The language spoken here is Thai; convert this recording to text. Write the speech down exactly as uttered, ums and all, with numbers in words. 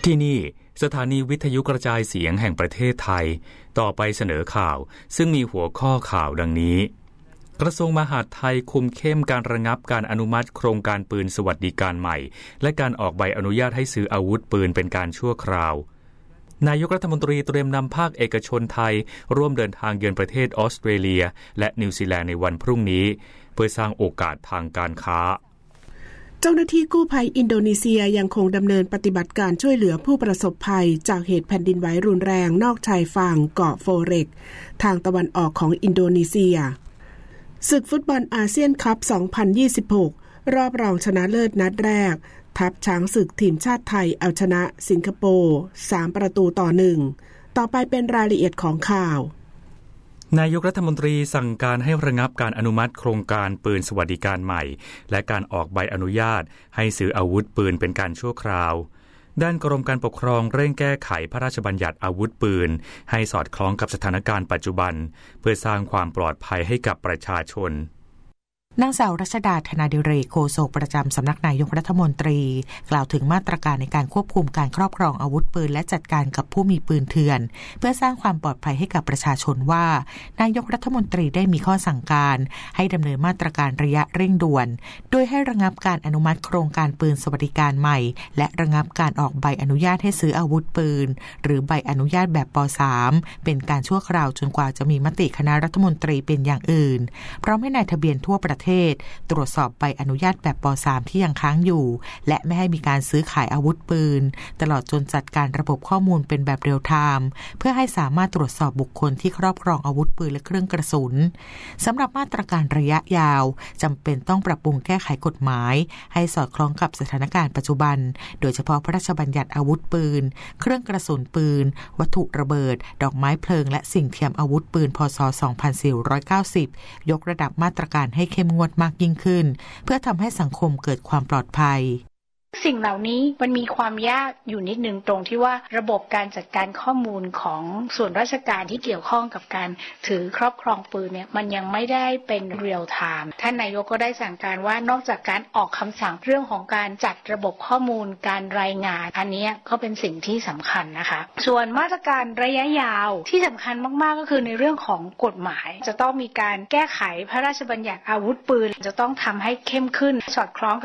ที่นี่สถานีวิทยุกระจายเสียงแห่งประเทศไทยต่อไปเสนอข่าวซึ่งมีหัวข้อข่าวดังนี้กระทรวงมหาดไทยคุมเข้มการระงับการอนุมัติโครงการปืนสวัสดิการใหม่และการออกใบอนุญาตให้ซื้ออาวุธปืนเป็นการชั่วคราวนายกรัฐมนตรีเตรียมนำภาคเอกชนไทยร่วมเดินทางเยือนประเทศออสเตรเลียและนิวซีแลนด์ในวันพรุ่งนี้เพื่อสร้างโอกาสทางการค้าเจ้าหน้าที่กู้ภัยอินโดนีเซียยังคงดำเนินปฏิบัติการช่วยเหลือผู้ประสบภัยจากเหตุแผ่นดินไหวรุนแรงนอกชายฝั่งเกาะโฟเร็กทางตะวันออกของอินโดนีเซียศึกฟุตบอลอาเซียนคัพ สองพันยี่สิบหก รอบรองชนะเลิศนัดแรกทัพช้างศึกทีมชาติไทยเอาชนะสิงคโปร์สามประตูต่อหนึ่งต่อไปเป็นรายละเอียดของข่าวนายกรัฐมนตรีสั่งการให้ระงับการอนุมัติโครงการปืนสวัสดิการใหม่และการออกใบอนุญาตให้ซื้ออาวุธปืนเป็นการชั่วคราวด้านกรมการปกครองเร่งแก้ไขพระราชบัญญัติอาวุธปืนให้สอดคล้องกับสถานการณ์ปัจจุบันเพื่อสร้างความปลอดภัยให้กับประชาชนนางสาวรัชดาธนาดิเรกโฆษกประจำสำนักนายกรัฐมนตรีกล่าวถึงมาตรการในการควบคุมการครอบครองอาวุธปืนและจัดการกับผู้มีปืนเถื่อนเพื่อสร้างความปลอดภัยให้กับประชาชนว่านายกรัฐมนตรีได้มีข้อสั่งการให้ดำเนินมาตรการระยะเร่งด่วนโดยให้ระงับการอนุมัติโครงการปืนสวัสดิการใหม่และระงับการออกใบอนุญาตให้ซื้ออาวุธปืนหรือใบอนุญาตแบบป สาม เป็นการชั่วคราวจนกว่าจะมีมติคณะรัฐมนตรีเป็นอย่างอื่นพร้อมให้นายทะเบียนทั่วประเทศตรวจสอบใบอนุญาตแบบป สาม ที่ยังค้างอยู่และไม่ให้มีการซื้อขายอาวุธปืนตลอดจนจัดการระบบข้อมูลเป็นแบบเรียลไทม์เพื่อให้สามารถตรวจสอบบุคคลที่ครอบครองอาวุธปืนและเครื่องกระสุนสำหรับมาตรการระยะยาวจำเป็นต้องปรับปรุงแก้ไขกฎหมายให้สอดคล้องกับสถานการณ์ปัจจุบันโดยเฉพาะพระราชบัญญัติอาวุธปืนเครื่องกระสุนปืนวัตถุระเบิดดอกไม้เพลิงและสิ่งเทียมอาวุธปืนพ.ศ. สองพันสี่ร้อยเก้าสิบยกระดับมาตรการให้เข้มงวดมากยิ่งขึ้นเพื่อทำให้สังคมเกิดความปลอดภัยสิ่งเหล่านี้มันมีความยากอยู่นิดนึงตรงที่ว่าระบบการจัดการข้อมูลของส่วนราชการที่เกี่ยวข้องกับการถือครอบครองปืนเนี่ยมันยังไม่ได้เป็นเรียลไทม์ท่านนายกก็ได้สั่งการว่านอกจากการออกคำสั่งเรื่องของการจัดระบบข้อมูลการรายงานอันนี้ก็เป็นสิ่งที่สำคัญนะคะส่วนมาตรการระยะยาวที่สำคัญมากๆก็คือในเรื่องของกฎหมายจะต้องมีการแก้ไขพระราชบัญญัติอาวุธปืนจะต้องทำให้เข้มขึ้นสอดคล้องกับ